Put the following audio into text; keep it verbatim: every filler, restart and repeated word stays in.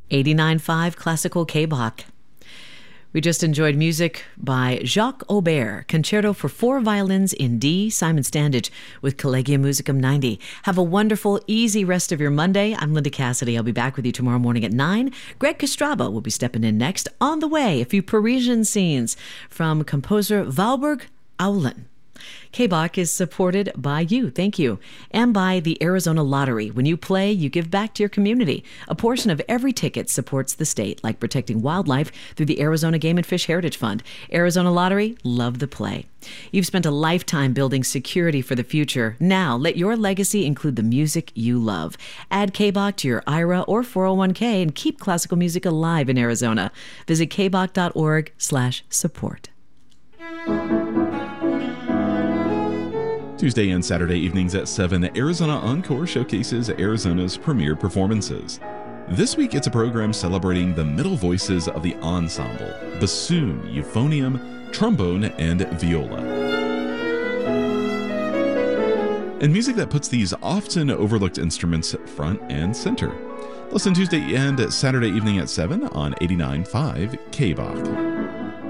eighty-nine point five Classical K-Bach. We just enjoyed music by Jacques Aubert, Concerto for Four Violins in D, Simon Standage with Collegium Musicum ninety. Have a wonderful, easy rest of your Monday. I'm Linda Cassidy. I'll be back with you tomorrow morning at nine. Greg Kostraba will be stepping in next. On the way, a few Parisian scenes from composer Valberg Aulen. K-Bach is supported by you, thank you, and by the Arizona Lottery. When you play, you give back to your community. A portion of every ticket supports the state, like protecting wildlife through the Arizona Game and Fish Heritage Fund. Arizona Lottery, love the play. You've spent a lifetime building security for the future. Now, let your legacy include the music you love. Add K-Bach to your I R A or four oh one k and keep classical music alive in Arizona. Visit kbach.org slash support. Tuesday and Saturday evenings at seven, Arizona Encore showcases Arizona's premier performances. This week, it's a program celebrating the middle voices of the ensemble: bassoon, euphonium, trombone, and viola. And music that puts these often overlooked instruments front and center. Listen Tuesday and Saturday evening at seven on eighty-nine point five K-Bach.